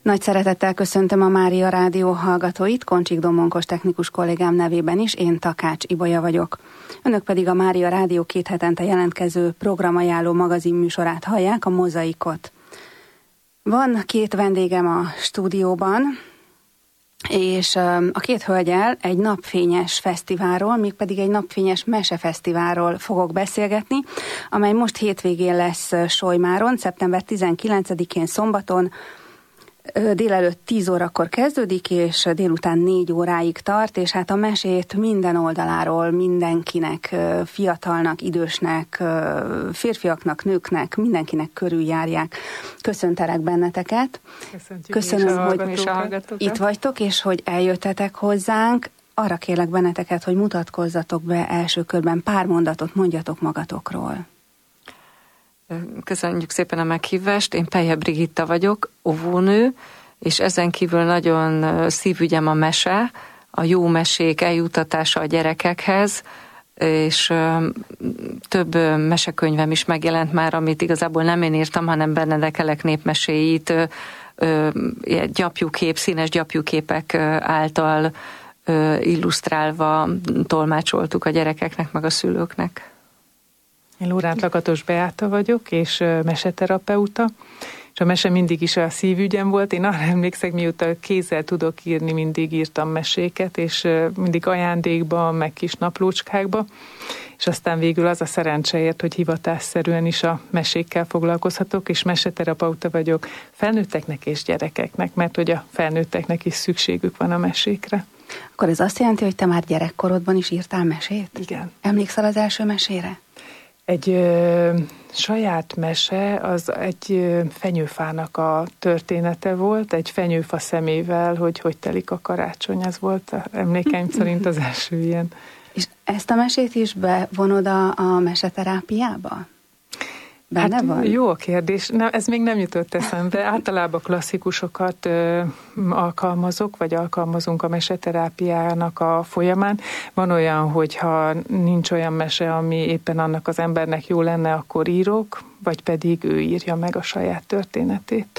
Nagy szeretettel köszöntöm a Mária Rádió hallgatóit, Koncsik Domonkos technikus kollégám nevében is, én Takács Ibolya vagyok. Önök pedig a Mária Rádió 2 hetente jelentkező programajánló magazinműsorát hallják, a Mozaikot. Van 2 vendégem a stúdióban, és a 2 hölgyel egy napfényes fesztiválról, mégpedig egy napfényes mesefesztiválról fogok beszélgetni, amely most hétvégén lesz Solymáron, szeptember 19-én szombaton, délelőtt 10 órakor kezdődik, és délután 4 óráig tart, és hát a mesét minden oldaláról mindenkinek, fiatalnak, idősnek, férfiaknak, nőknek, mindenkinek körüljárják. Köszöntelek benneteket. Köszönöm, hogy itt vagytok, és hogy eljöttetek hozzánk. Arra kérlek benneteket, hogy mutatkozzatok be első körben, pár mondatot mondjatok magatokról. Köszönjük szépen a meghívást, én Pejhe Brigitta vagyok, óvónő, és ezen kívül nagyon szívügyem a mese, a jó mesék eljutatása a gyerekekhez, és több mesekönyvem is megjelent már, amit igazából nem én írtam, hanem Benedek Elek népmeséit, gyapjúkép, színes gyapjúképek által illusztrálva tolmácsoltuk a gyerekeknek, meg a szülőknek. Én Lóránt Lakatos Beáta vagyok, és meseterapeuta, és a mese mindig is a szívügyem volt. Én arra emlékszek, mióta kézzel tudok írni, mindig írtam meséket, és mindig ajándékba, meg kis naplócskákba, és aztán végül az a szerencse ért, hogy hivatásszerűen is a mesékkel foglalkozhatok, és meseterapeuta vagyok felnőtteknek és gyerekeknek, mert hogy a felnőtteknek is szükségük van a mesékre. Akkor ez azt jelenti, hogy te már gyerekkorodban is írtál mesét? Igen. Emlékszel az első mesére? Egy saját mese, az egy fenyőfának a története volt, egy fenyőfa szemével, hogy telik a karácsony, ez volt emlékeim szerint az első ilyen. És ezt a mesét is bevonod a meseterápiába? Benne van? Jó a kérdés. Nem, ez még nem jutott eszembe. Általában klasszikusokat alkalmazok, vagy alkalmazunk a meseterápiának a folyamán. Van olyan, hogyha nincs olyan mese, ami éppen annak az embernek jó lenne, akkor írok, vagy pedig ő írja meg a saját történetét.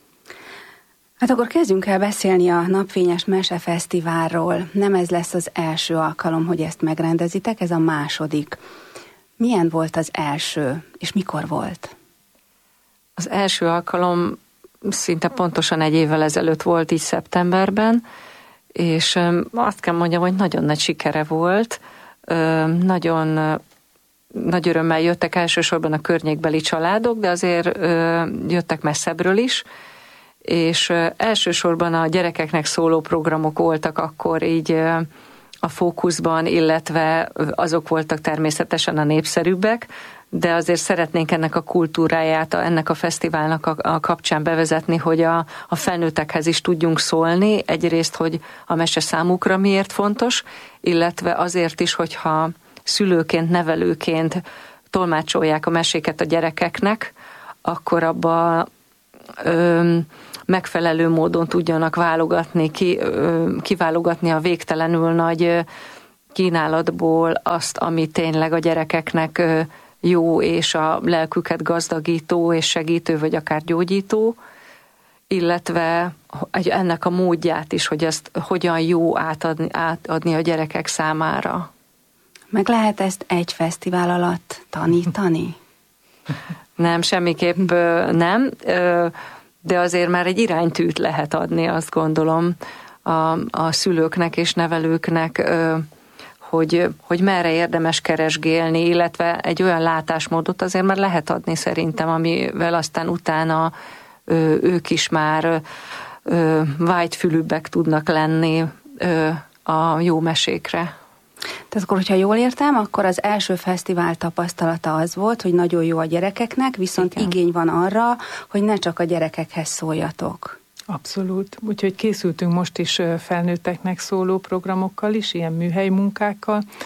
Hát akkor kezdjünk el beszélni a Napfényes Mesefesztiválról. Nem ez lesz az első alkalom, hogy ezt megrendezitek, ez a második. Milyen volt az első, és mikor volt? Az első alkalom szinte pontosan 1 évvel ezelőtt volt, így szeptemberben, és azt kell mondjam, hogy nagyon nagy sikere volt. Nagyon nagy örömmel jöttek elsősorban a környékbeli családok, de azért jöttek messzebbről is, és elsősorban a gyerekeknek szóló programok voltak akkor így a fókuszban, illetve azok voltak természetesen a népszerűbbek, de azért szeretnénk ennek a kultúráját, ennek a fesztiválnak a kapcsán bevezetni, hogy a felnőttekhez is tudjunk szólni. Egyrészt, hogy a mese számukra miért fontos, illetve azért is, hogyha szülőként, nevelőként tolmácsolják a meséket a gyerekeknek, akkor abba megfelelő módon tudjanak válogatni, kiválogatni a végtelenül nagy kínálatból azt, ami tényleg a gyerekeknek jó, és a lelküket gazdagító, és segítő, vagy akár gyógyító, illetve ennek a módját is, hogy ezt hogyan jó átadni a gyerekek számára. Meg lehet ezt egy fesztivál alatt tanítani? Nem, semmiképp nem, de azért már egy iránytűt lehet adni, azt gondolom, a szülőknek és nevelőknek, hogy merre érdemes keresgélni, illetve egy olyan látásmódot azért már lehet adni szerintem, amivel aztán utána ők is már vágyfülűbbek tudnak lenni a jó mesékre. Tehát akkor, hogyha jól értem, akkor az első fesztivál tapasztalata az volt, hogy nagyon jó a gyerekeknek, viszont igen, igény van arra, hogy ne csak a gyerekekhez szóljatok. Abszolút. Úgyhogy készültünk most is felnőtteknek szóló programokkal is, ilyen műhelymunkákkal,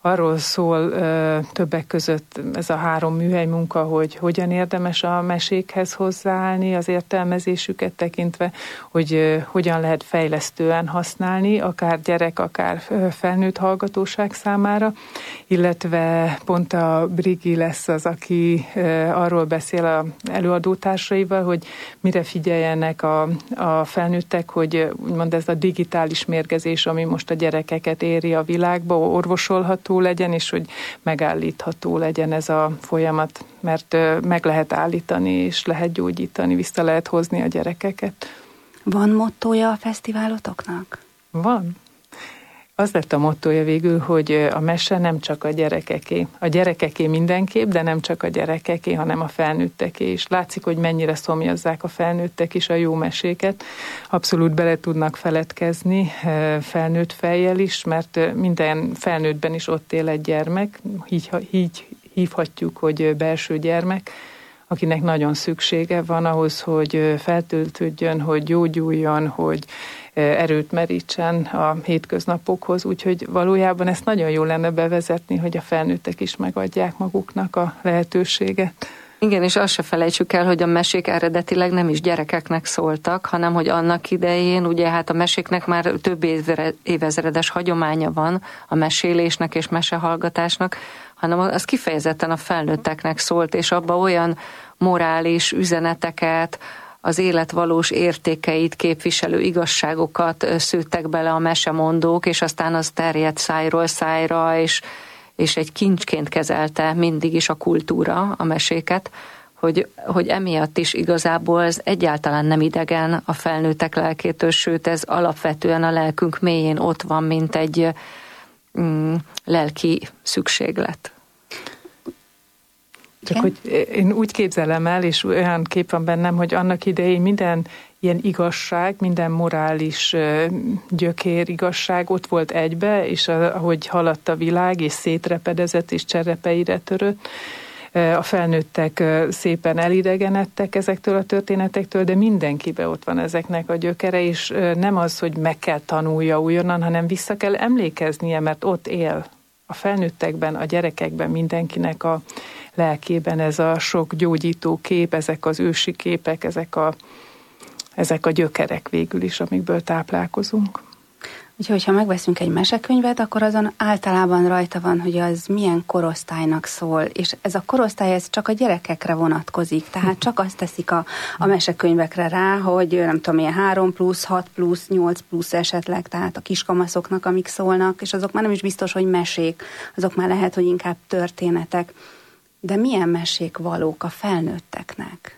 arról szól többek között ez a 3 műhelymunka, hogy hogyan érdemes a mesékhez hozzáállni, az értelmezésüket tekintve, hogy hogyan lehet fejlesztően használni, akár gyerek, akár felnőtt hallgatóság számára, illetve pont a Brigi lesz az, aki arról beszél az előadótársaival, hogy mire figyeljenek a felnőttek, hogy úgymond ez a digitális mérgezés, ami most a gyerekeket éri a világba, orvosolható legyen, és hogy megállítható legyen ez a folyamat, mert meg lehet állítani, és lehet gyógyítani, vissza lehet hozni a gyerekeket. Van mottója a fesztiválotoknak? Van. Az lett a mottója végül, hogy a mese nem csak a gyerekeké. A gyerekeké mindenképp, de nem csak a gyerekeké, hanem a felnőtteké is. Látszik, hogy mennyire szomjazzák a felnőttek is a jó meséket. Abszolút bele tudnak feledkezni felnőtt fejjel is, mert minden felnőttben is ott él egy gyermek, így hívhatjuk, hogy belső gyermek, akinek nagyon szüksége van ahhoz, hogy feltöltődjön, hogy gyógyuljon, hogy erőt merítsen a hétköznapokhoz, úgyhogy valójában ezt nagyon jó lenne bevezetni, hogy a felnőttek is megadják maguknak a lehetőséget. Igen, és azt se felejtsük el, hogy a mesék eredetileg nem is gyerekeknek szóltak, hanem hogy annak idején, ugye hát a meséknek már több évezredes hagyománya van, a mesélésnek és mesehallgatásnak, hanem az kifejezetten a felnőtteknek szólt, és abba olyan morális üzeneteket, az élet valós értékeit képviselő igazságokat szőttek bele a mesemondók, és aztán az terjedt szájról szájra, és egy kincsként kezelte mindig is a kultúra a meséket, hogy emiatt is igazából ez egyáltalán nem idegen a felnőttek lelkétől, sőt ez alapvetően a lelkünk mélyén ott van, mint egy lelki szükséglet. Csak hogy én úgy képzelem el, és olyan kép van bennem, hogy annak idején minden ilyen igazság, minden morális gyökér igazság ott volt egybe, és ahogy haladt a világ, és szétrepedezett, és cserepeire törött, a felnőttek szépen elidegenedtek ezektől a történetektől, de mindenkiben ott van ezeknek a gyökere, és nem az, hogy meg kell tanulja újonnan, hanem vissza kell emlékeznie, mert ott él a felnőttekben, a gyerekekben, mindenkinek a lelkében ez a sok gyógyító kép, ezek az ősi képek, ezek a gyökerek végül is, amikből táplálkozunk. Úgyhogy, ha megveszünk egy mesekönyvet, akkor azon általában rajta van, hogy az milyen korosztálynak szól, és ez a korosztály ez csak a gyerekekre vonatkozik, tehát csak azt teszik a mesekönyvekre rá, hogy nem tudom, ilyen 3+, 6+, 8+ esetleg, tehát a kiskamaszoknak, amik szólnak, és azok már nem is biztos, hogy mesék, azok már lehet, hogy inkább történetek. De milyen mesék valók a felnőtteknek?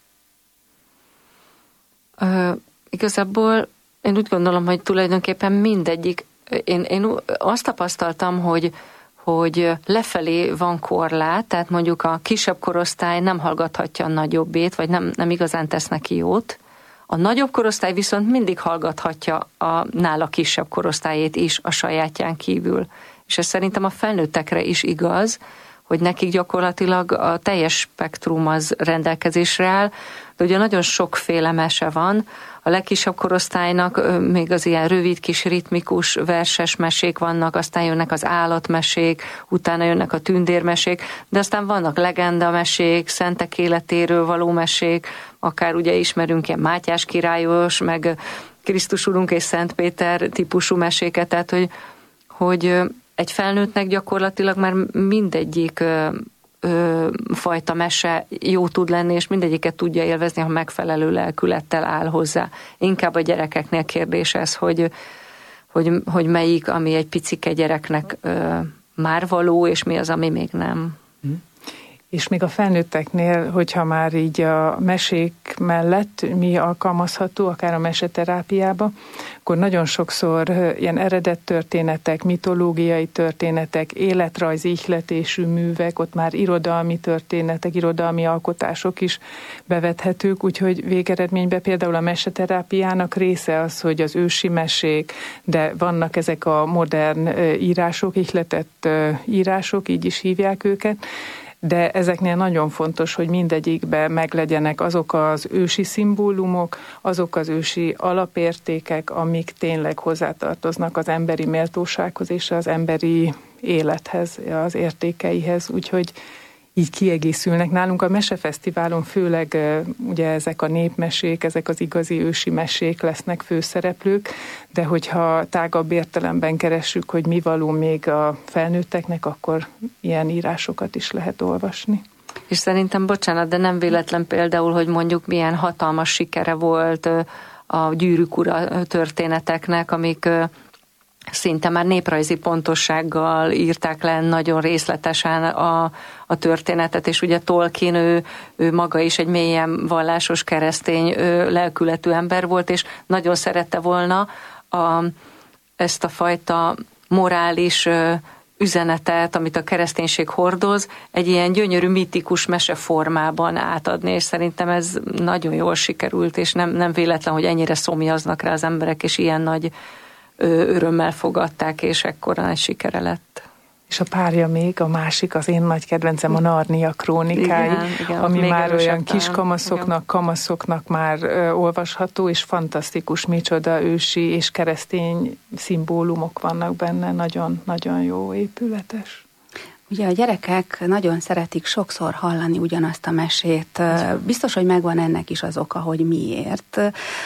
Igazából én úgy gondolom, hogy tulajdonképpen mindegyik, én azt tapasztaltam, hogy lefelé van korlát, tehát mondjuk a kisebb korosztály nem hallgathatja a nagyobbét, vagy nem igazán tesz neki jót. A nagyobb korosztály viszont mindig hallgathatja a nála kisebb korosztályét is a sajátján kívül. És ez szerintem a felnőttekre is igaz, hogy nekik gyakorlatilag a teljes spektrum az rendelkezésre áll, de ugye nagyon sokféle mese van. A legkisebb korosztálynak még az ilyen rövid kis ritmikus verses mesék vannak, aztán jönnek az állatmesék, utána jönnek a tündérmesék, de aztán vannak legendamesék, szentek életéről való mesék, akár ugye ismerünk ilyen Mátyás királyos, meg Krisztus Urunk és Szent Péter típusú meséket, tehát hogy egy felnőttnek gyakorlatilag már mindegyik fajta mese jó tud lenni, és mindegyiket tudja élvezni, ha megfelelő lelkülettel áll hozzá. Inkább a gyerekeknél kérdés ez, hogy melyik, ami egy picike gyereknek már való, és mi az, ami még nem. És még a felnőtteknél, hogyha már így a mesék mellett mi alkalmazható, akár a meseterápiába, akkor nagyon sokszor ilyen eredet történetek, mitológiai történetek, életrajzi ihletésű művek, ott már irodalmi történetek, irodalmi alkotások is bevethetők, úgyhogy végeredményben például a meseterápiának része az, hogy az ősi mesék, de vannak ezek a modern írások, ihletett írások, így is hívják őket, de ezeknél nagyon fontos, hogy mindegyikben meglegyenek azok az ősi szimbólumok, azok az ősi alapértékek, amik tényleg hozzátartoznak az emberi méltósághoz és az emberi élethez, az értékeihez, úgyhogy így kiegészülnek. Nálunk a Mesefesztiválon főleg ugye ezek a népmesék, ezek az igazi ősi mesék lesznek főszereplők, de hogyha tágabb értelemben keressük, hogy mi való még a felnőtteknek, akkor ilyen írásokat is lehet olvasni. És szerintem, bocsánat, de nem véletlen például, hogy mondjuk milyen hatalmas sikere volt a Gyűrűk ura történeteknek, amik szinte már néprajzi pontossággal írták le nagyon részletesen a történetet, és ugye Tolkien, ő maga is egy mélyen vallásos keresztény lelkületű ember volt, és nagyon szerette volna ezt a fajta morális üzenetet, amit a kereszténység hordoz, egy ilyen gyönyörű, mitikus mese formában átadni, és szerintem ez nagyon jól sikerült, és nem véletlen, hogy ennyire szomjaznak rá az emberek, és ilyen nagy örömmel fogadták, és ekkora nagy sikere lett. És a párja még, a másik, az én nagy kedvencem, a Narnia krónikái, igen, ami már olyan kis kamaszoknak már olvasható, és fantasztikus, micsoda ősi és keresztény szimbólumok vannak benne, nagyon-nagyon jó, épületes. Ugye a gyerekek nagyon szeretik sokszor hallani ugyanazt a mesét. Biztos, hogy megvan ennek is az oka, hogy miért.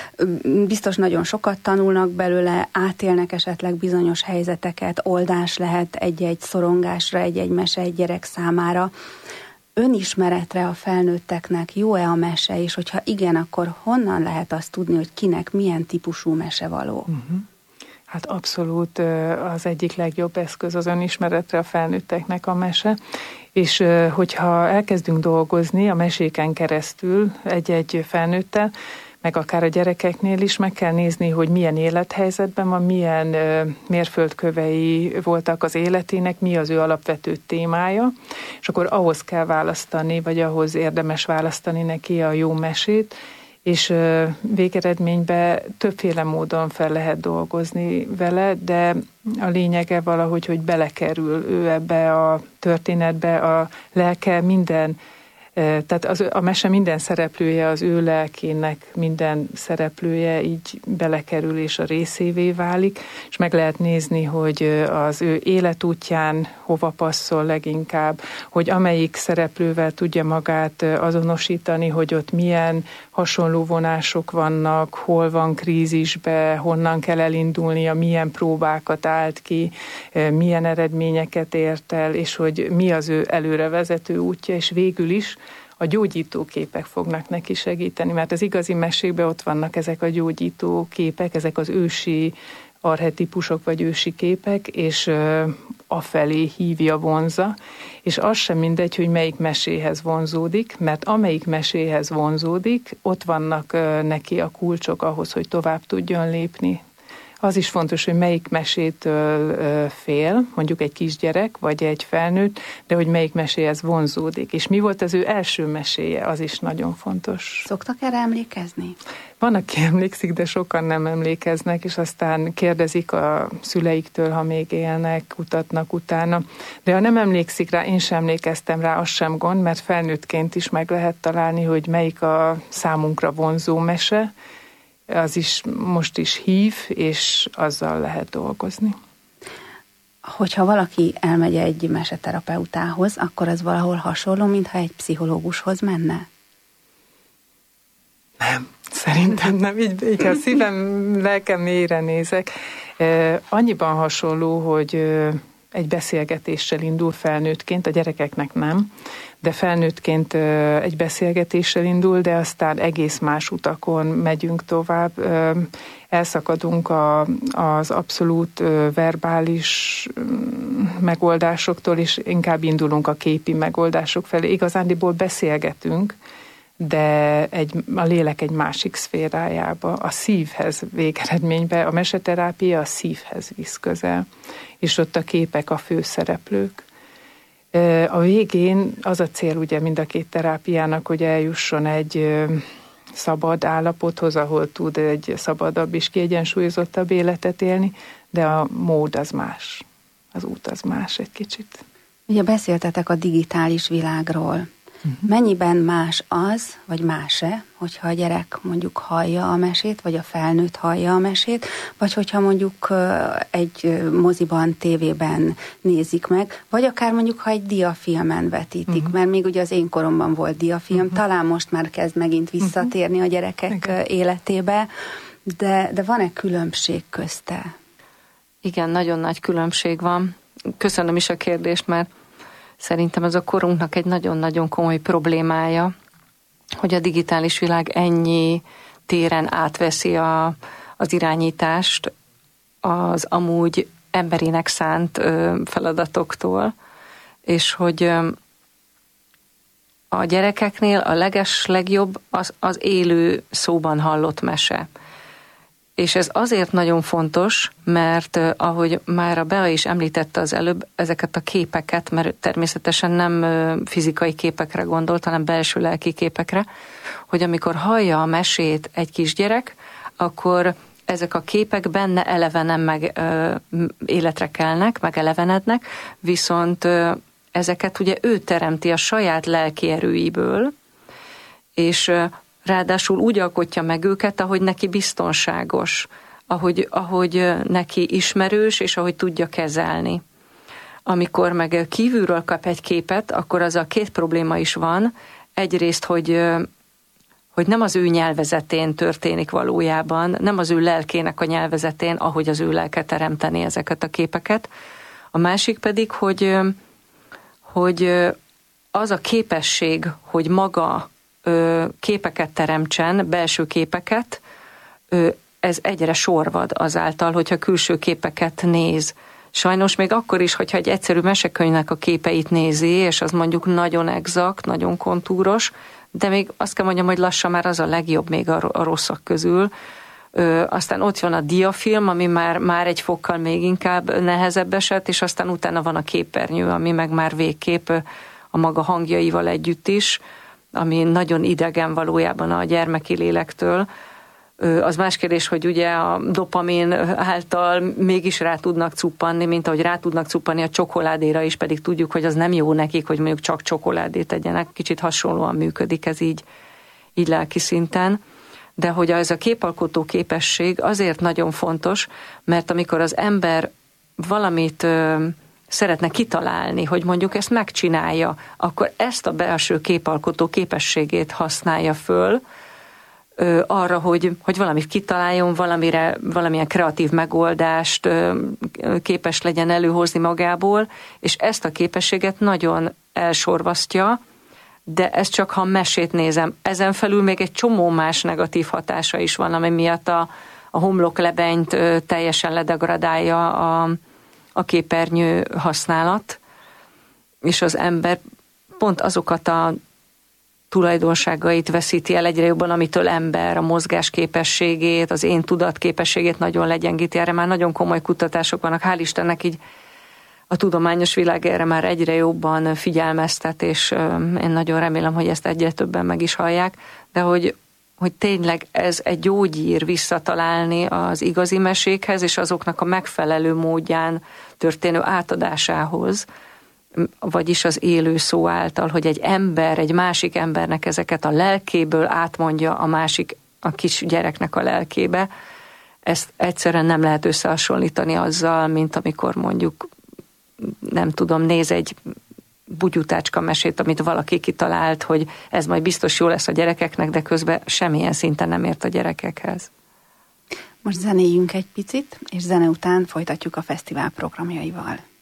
Biztos nagyon sokat tanulnak belőle, átélnek esetleg bizonyos helyzeteket, oldás lehet egy-egy szorongásra, egy-egy mese egy gyerek számára. Önismeretre a felnőtteknek jó-e a mese, és hogyha igen, akkor honnan lehet azt tudni, hogy kinek milyen típusú mese való? Hát abszolút az egyik legjobb eszköz az önismeretre a felnőtteknek a mese, és hogyha elkezdünk dolgozni a meséken keresztül egy-egy felnőttel, meg akár a gyerekeknél is meg kell nézni, hogy milyen élethelyzetben van, milyen mérföldkövei voltak az életének, mi az ő alapvető témája, és akkor ahhoz kell választani, vagy ahhoz érdemes választani neki a jó mesét, és végeredményben többféle módon fel lehet dolgozni vele, de a lényege valahogy, hogy belekerül ő ebbe a történetbe, a lelke minden, tehát a mese minden szereplője, az ő lelkének minden szereplője így belekerül és a részévé válik, és meg lehet nézni, hogy az ő életútján hova passzol leginkább, hogy amelyik szereplővel tudja magát azonosítani, hogy ott milyen hasonló vonások vannak, hol van krízisbe, honnan kell elindulnia, milyen próbákat állt ki, milyen eredményeket ért el, és hogy mi az ő előrevezető útja, és végül is a gyógyító képek fognak neki segíteni, mert az igazi mesékben ott vannak ezek a gyógyító képek, ezek az ősi archetípusok vagy ősi képek, és afelé hívja, vonza, és az sem mindegy, hogy melyik meséhez vonzódik, mert amelyik meséhez vonzódik, ott vannak neki a kulcsok ahhoz, hogy tovább tudjon lépni. Az is fontos, hogy melyik mesétől fél, mondjuk egy kisgyerek, vagy egy felnőtt, de hogy melyik meséhez vonzódik. És mi volt az ő első meséje, az is nagyon fontos. Szoktak erre emlékezni? Van, aki emlékszik, de sokan nem emlékeznek, és aztán kérdezik a szüleiktől, ha még élnek, kutatnak utána. De ha nem emlékszik rá, én sem emlékeztem rá, az sem gond, mert felnőttként is meg lehet találni, hogy melyik a számunkra vonzó mese, az is most is hív, és azzal lehet dolgozni. Hogyha valaki elmegy egy meseterapeutához, akkor az valahol hasonló, mintha egy pszichológushoz menne? Nem, szerintem nem. Így a szívem, lelkem mélyre nézek. Annyiban hasonló, hogy egy beszélgetéssel indul felnőttként, a gyerekeknek nem, de felnőttként egy beszélgetéssel indul, de aztán egész más utakon megyünk tovább, elszakadunk az abszolút verbális megoldásoktól, és inkább indulunk a képi megoldások felé. Igazándiból beszélgetünk, de a lélek egy másik szférájába, a szívhez végeredményben, a meseterápia a szívhez visz közel, és ott a képek a főszereplők. A végén az a cél ugye mind a két terápiának, hogy eljusson egy szabad állapothoz, ahol tud egy szabadabb és kiegyensúlyozottabb életet élni, de a mód az más, az út az más egy kicsit. Ugye beszéltetek a digitális világról. Mennyiben más az, vagy más-e, hogyha a gyerek mondjuk hallja a mesét, vagy a felnőtt hallja a mesét, vagy hogyha mondjuk egy moziban, tévében nézik meg, vagy akár mondjuk, ha egy diafilmen vetítik, mert még ugye az én koromban volt diafilm, talán most már kezd megint visszatérni a gyerekek életébe, de van-e különbség közte? Igen, nagyon nagy különbség van. Köszönöm is a kérdést, mert szerintem ez a korunknak egy nagyon-nagyon komoly problémája, hogy a digitális világ ennyi téren átveszi az irányítást az amúgy emberinek szánt feladatoktól, és hogy a gyerekeknél a legjobb az élő szóban hallott mese. És ez azért nagyon fontos, mert ahogy már a Bea is említette az előbb, ezeket a képeket, mert természetesen nem fizikai képekre gondolt, hanem belső lelki képekre, hogy amikor hallja a mesét egy kisgyerek, akkor ezek a képek benne elevenen életre kelnek, megelevenednek, viszont ezeket ugye ő teremti a saját lelki erőiből, és ráadásul úgy alkotja meg őket, ahogy neki biztonságos, ahogy neki ismerős, és ahogy tudja kezelni. Amikor meg kívülről kap egy képet, akkor az a két probléma is van. Egyrészt, hogy nem az ő nyelvezetén történik valójában, nem az ő lelkének a nyelvezetén, ahogy az ő lelke teremteni ezeket a képeket. A másik pedig, hogy az a képesség, hogy maga képeket teremtsen, belső képeket, ez egyre sorvad azáltal, hogyha külső képeket néz. Sajnos még akkor is, hogyha egy egyszerű mesekönyvnek a képeit nézi, és az mondjuk nagyon exakt, nagyon kontúros, de még azt kell mondjam, hogy lassan már az a legjobb még a rosszak közül. Aztán ott van a diafilm, ami már egy fokkal még inkább nehezebb eset, és aztán utána van a képernyő, ami meg már végképp a maga hangjaival együtt is, ami nagyon idegen valójában a gyermeki lélektől. Az más kérdés, hogy ugye a dopamin által mégis rá tudnak cuppanni, mint ahogy rá tudnak cuppanni a csokoládéra is, pedig tudjuk, hogy az nem jó nekik, hogy mondjuk csak csokoládét tegyenek. Kicsit hasonlóan működik ez így lelki szinten. De hogy ez a képalkotó képesség azért nagyon fontos, mert amikor az ember valamit szeretne kitalálni, hogy mondjuk ezt megcsinálja, akkor ezt a belső képalkotó képességét használja föl arra, hogy valamit kitaláljon, valamilyen kreatív megoldást képes legyen előhozni magából, és ezt a képességet nagyon elsorvasztja, de ez csak ha mesét nézem. Ezen felül még egy csomó más negatív hatása is van, ami miatt a homloklebenyt teljesen ledegradálja a képernyő használat, és az ember pont azokat a tulajdonságait veszíti el egyre jobban, amitől ember, a mozgás képességét, az én tudat képességét nagyon legyengíti. Erre már nagyon komoly kutatások vannak. Hál' Istennek így a tudományos világ erre már egyre jobban figyelmeztet, és én nagyon remélem, hogy ezt egyre többen meg is hallják, de hogy tényleg ez egy gyógyír visszatalálni az igazi mesékhez, és azoknak a megfelelő módján történő átadásához, vagyis az élő szó által, hogy egy másik embernek ezeket a lelkéből átmondja a kis gyereknek a lelkébe. Ezt egyszerűen nem lehet összehasonlítani azzal, mint amikor mondjuk, nem tudom, néz egy bugyutácska mesét, amit valaki kitalált, hogy ez majd biztos jó lesz a gyerekeknek, de közben semmilyen szinten nem ért a gyerekekhez. Most zenéljünk egy picit, és zene után folytatjuk a fesztivál programjaival.